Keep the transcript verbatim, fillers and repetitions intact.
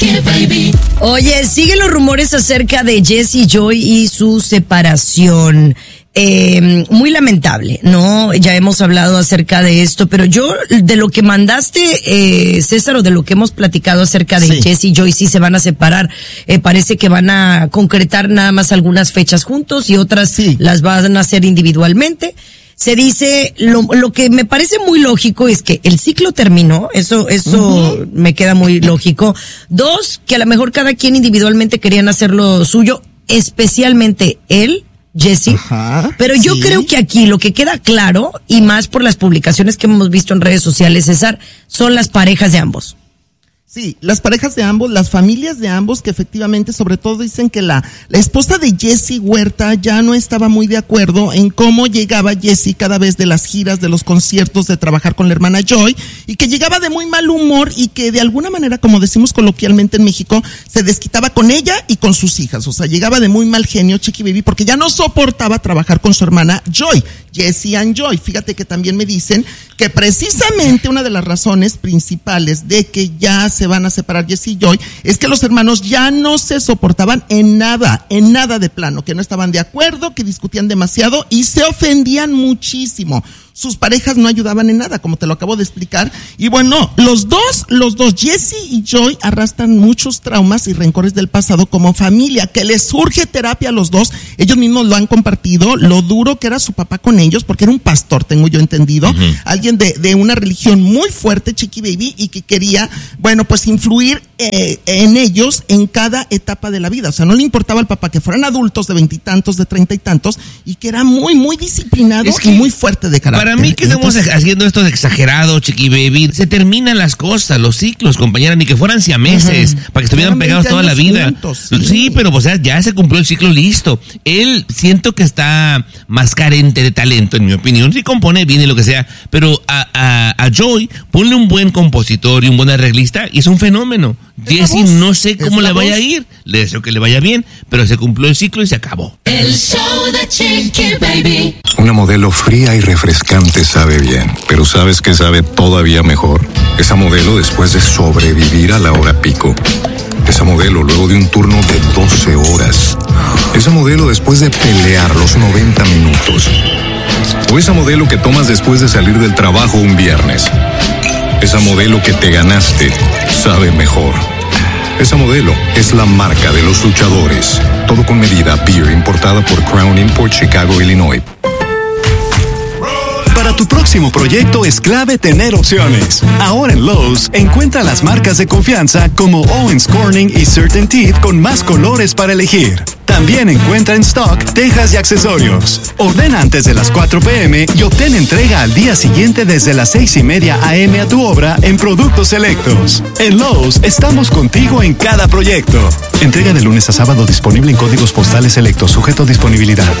Chiqui Baby. Oye, siguen los rumores acerca de Jessie Joy y su separación. Eh, muy lamentable, ¿no? Ya hemos hablado acerca de esto, pero yo, de lo que mandaste, eh, César, o de lo que hemos platicado acerca de sí. Jessie Joy, sí se van a separar. Eh, parece que van a concretar nada más algunas fechas juntos y otras sí. las van a hacer individualmente. Se dice, lo, lo que me parece muy lógico es que el ciclo terminó, eso, eso uh-huh. me queda muy lógico. Dos, que a lo mejor cada quien individualmente querían hacer lo suyo, especialmente él, Jessie. Ajá, pero yo sí. creo que aquí lo que queda claro, y más por las publicaciones que hemos visto en redes sociales, César, son las parejas de ambos. Sí, las parejas de ambos, las familias de ambos, que efectivamente, sobre todo dicen que la, la esposa de Jessie Huerta ya no estaba muy de acuerdo en cómo llegaba Jessie cada vez de las giras, de los conciertos, de trabajar con la hermana Joy, y que llegaba de muy mal humor y que de alguna manera, como decimos coloquialmente en México, se desquitaba con ella y con sus hijas. O sea, llegaba de muy mal genio Chiqui Baby porque ya no soportaba trabajar con su hermana Joy, Jessie and Joy. Fíjate que también me dicen que precisamente una de las razones principales de que ya se van a separar Jessie y Joy es que los hermanos ya no se soportaban en nada, en nada de plano, que no estaban de acuerdo, que discutían demasiado y se ofendían muchísimo. Sus parejas no ayudaban en nada, como te lo acabo de explicar. Y bueno, los dos, los dos, Jessie y Joy, arrastran muchos traumas y rencores del pasado como familia, que les surge terapia a los dos. Ellos mismos lo han compartido, lo duro que era su papá con ellos, porque era un pastor, tengo yo entendido, uh-huh. alguien de, de una religión muy fuerte, Chiqui Baby, y que quería, bueno, pues influir eh, en ellos en cada etapa de la vida. O sea, no le importaba al papá que fueran adultos de veintitantos, de treinta y tantos, y que era muy, muy disciplinado es que y muy fuerte de carácter. Para mí que estamos haciendo esto de exagerado, Chiqui Baby, se terminan las cosas, los ciclos, compañera, ni que fueran siameses, uh-huh. para que estuvieran pegados toda la vida. Juntos, sí. sí, pero o sea, ya se cumplió el ciclo, listo. Él siento que está más carente de talento, en mi opinión. Sí compone bien y lo que sea, pero a, a, a Joy, ponle un buen compositor y un buen arreglista y es un fenómeno. Jessie no sé cómo le vaya a ir, le deseo que le vaya bien, pero se cumplió el ciclo y se acabó. El show de Chiqui Baby. Una modelo fría y refrescante sabe bien, pero ¿sabes qué sabe todavía mejor? Esa modelo después de sobrevivir a la hora pico. Esa modelo luego de un turno de doce horas. Esa modelo después de pelear los noventa minutos. O esa modelo que tomas después de salir del trabajo un viernes. Esa modelo que te ganaste sabe mejor. Esa modelo es la marca de los luchadores. Todo con medida, beer importada por Crown Import, Chicago, Illinois. Para tu próximo proyecto es clave tener opciones. Ahora en Lowe's, encuentra las marcas de confianza como Owens Corning y CertainTeed con más colores para elegir. También encuentra en stock tejas y accesorios. Ordena antes de las cuatro p.m. y obtén entrega al día siguiente desde las seis y media a.m. a tu obra en productos selectos. En Lowe's estamos contigo en cada proyecto. Entrega de lunes a sábado disponible en códigos postales selectos, sujeto a disponibilidad.